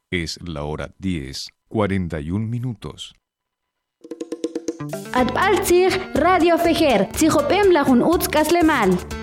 Es la hora 10:41. Atbaltzig Radio Fejer, Tzijopem Lajun Utzkaslemal.